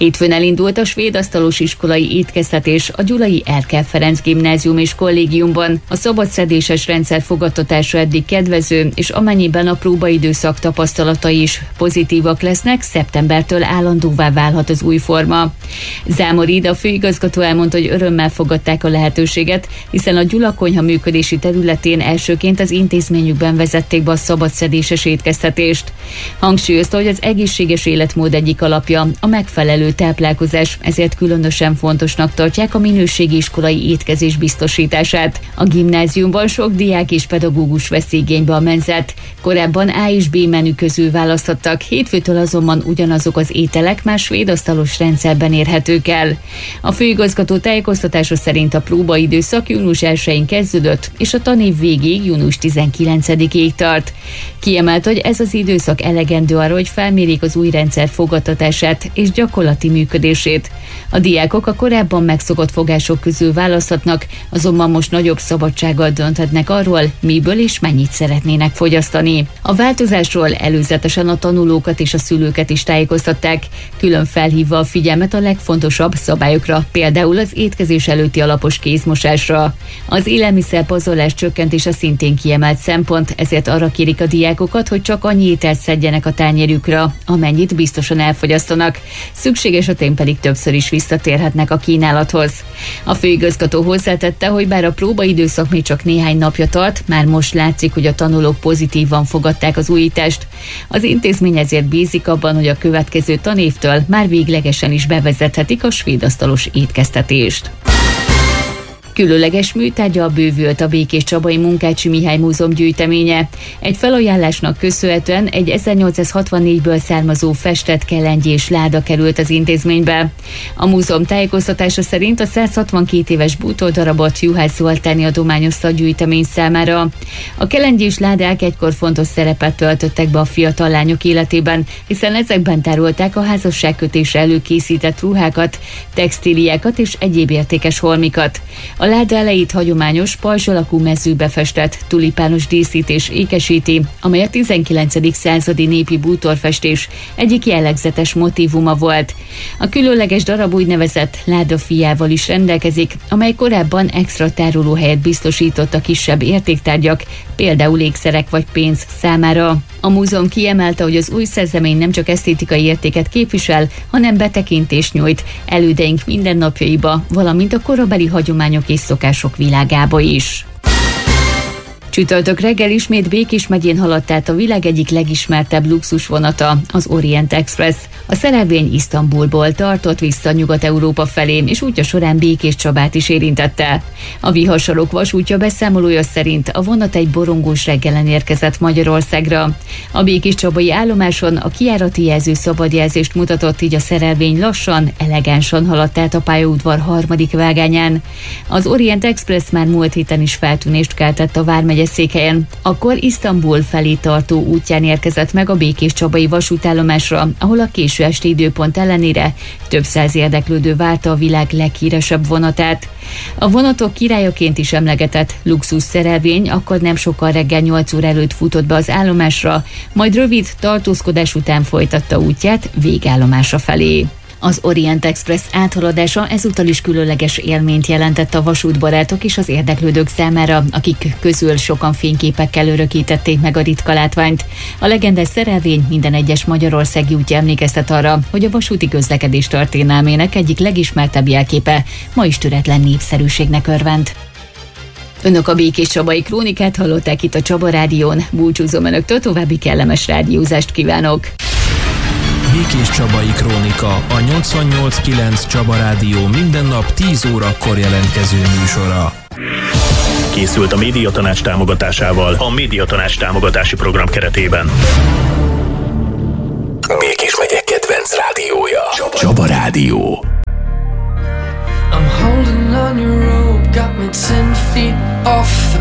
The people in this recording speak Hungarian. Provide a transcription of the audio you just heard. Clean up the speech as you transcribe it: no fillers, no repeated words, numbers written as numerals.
Hétfőn elindult a svéd asztalos iskolai étkeztetés a gyulai Erkel Ferenc gimnázium és kollégiumban. A szabadszedéses rendszer fogadtatása eddig kedvező, és amennyiben a próbaidőszak tapasztalatai is pozitívak lesznek, szeptembertől állandóvá válhat az új forma. Zámorid, a főigazgató elmondta, hogy örömmel fogadták a lehetőséget, hiszen a Gyula konyha működési területén elsőként az intézményükben vezették be a szabadszedéses étkeztetést. Hangsúlyozta, hogy az egészséges életmód egyik alapja a megfelelő táplálkozás, ezért különösen fontosnak tartják a minőségi iskolai étkezés biztosítását. A gimnáziumban sok diák és pedagógus vesz igénybe a menzát. Korábban A és B menü közül választhattak, hétfőtől azonban ugyanazok az ételek már svéd asztalos rendszerben érhetők el. A főigazgató tájékoztatása szerint a próbaidőszak június 1-én kezdődött, és a tanév végéig június 19-ig tart. Kiemelt, hogy ez az időszak elegendő arra, hogy felmérjék az új rendszer fogadtatását és gyakorlati működését. A diákok a korábban megszokott fogások közül választhatnak, azonban most nagyobb szabadsággal dönthetnek arról, miből és mennyit szeretnének fogyasztani. A változásról előzetesen a tanulókat és a szülőket is tájékoztatták, külön felhívva a figyelmet a legfontosabb szabályokra, például az étkezés előtti alapos kézmosásra. Az élelmiszerpazarlás csökkentése szintén kiemelt szempont, ezért arra kérik a diákokat, hogy csak annyi ételt szedjenek a tányérjukra, amennyit biztosan elfogyasztanak. Szükség esetén pedig többször is visszatérhetnek a kínálathoz. A főigazgató hozzátette, hogy bár a próbaidőszak még csak néhány napja tart, már most látszik, hogy a tanulók pozitívan fogadták az újítást. Az intézmény ezért bízik abban, hogy a következő tanévtől már véglegesen is bevezethetik a svéd asztalos étkeztetést. Különleges műtárgyal bővült a Békéscsabai Munkácsy Mihály Múzeum gyűjteménye. Egy felajánlásnak köszönhetően egy 1864-ből származó festett kelengyés láda került az intézménybe. A múzeum tájékoztatása szerint a 162 éves bútordarabot Juhász Zoltáni adományozta a gyűjtemény számára. A kelengyés ládák egykor fontos szerepet töltöttek be a fiatal lányok életében, hiszen ezekben tárolták a házasságkötésre előkészített ruhákat, textíliákat és egyéb értékes holmikat. A láda elejét hagyományos pajzs alakú mezőbe festett tulipános díszítés ékesíti, amely a 19. századi népi bútorfestés egyik jellegzetes motívuma volt. A különleges darab úgynevezett ládafiával is rendelkezik, amely korábban extra tárolóhelyet biztosított a kisebb értéktárgyak, például ékszerek vagy pénz számára. A múzeum kiemelte, hogy az új szerzemény nem csak esztétikai értéket képvisel, hanem betekintést nyújt elődeink mindennapjaiba, valamint a korabeli hagyományok és szokások világába is. Csütörtök reggel ismét Békés megyén haladt át a világ egyik legismertebb luxusvonata, az Orient Express. A szerelvény Isztambulból tartott vissza Nyugat-Európa felé, és útja során Békéscsabát is érintette. A viharsarok vasútja beszámolója szerint a vonat egy borongós reggelen érkezett Magyarországra. A békéscsabai állomáson a kijárati jelző szabadjelzést mutatott, így a szerelvény lassan, elegánsan haladt át a pályaudvar harmadik vágányán. Az Orient Express már múlt héten is feltűnést keltett a vármegye székhelyen. Akkor Isztambul felé tartó útján érkezett meg a békéscsabai vasútállomásra, ahol a késő esti időpont ellenére több száz érdeklődő várta a világ leghíresebb vonatát. A vonatok királyaként is emlegetett luxus szerelvény akkor nem sokkal reggel 8 óra előtt futott be az állomásra, majd rövid tartózkodás után folytatta útját végállomása felé. Az Orient Express áthaladása ezúttal is különleges élményt jelentett a vasútbarátok és az érdeklődők számára, akik közül sokan fényképekkel örökítették meg a ritka látványt. A legendás szerelvény minden egyes magyarországi útja emlékeztet arra, hogy a vasúti közlekedés történelmének egyik legismertebb jelképe ma is töretlen népszerűségnek örvend. Önök a Békéscsabai Krónikát hallották itt a Csaba Rádión. Búcsúzom önöktől, további kellemes rádiózást kívánok! Békéscsabai Krónika, a 88.9 Csaba Rádió minden nap 10 órakor jelentkező műsora. Készült a Médiatanács támogatásával a Médiatanács támogatási program keretében. Békés megye kedvenc rádiója. Csaba Rádió. I'm holding on your rope, got me 10 feet off